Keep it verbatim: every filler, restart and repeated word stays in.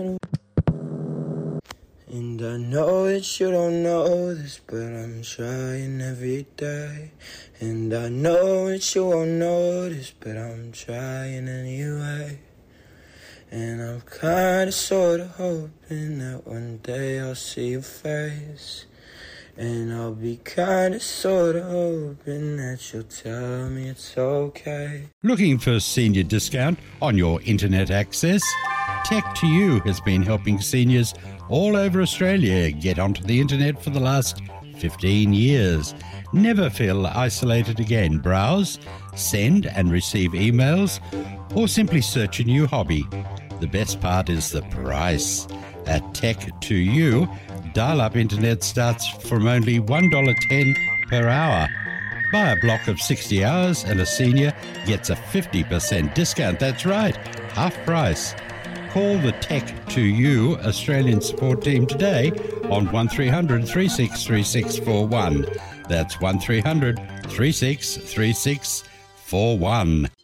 And I know that you don't know this, but I'm trying every day. And I know that you won't notice, but I'm trying anyway. And I'm kinda sorta hoping that one day I'll see your face. And I'll be kinda sorta hoping that you'll tell me it's okay. Looking for a senior discount on your internet access? Tech to You has been helping seniors all over Australia get onto the internet for the last fifteen years. Never feel isolated again. Browse, send and receive emails, or simply search a new hobby. The best part is the price. At Tech to You, dial-up internet starts from only one dollar ten per hour. Buy a block of sixty hours and a senior gets a fifty percent discount. That's right, half price. Call the Tech to You Australian support team today on one three hundred, three six three six four one. That's one three hundred, three six three six four one.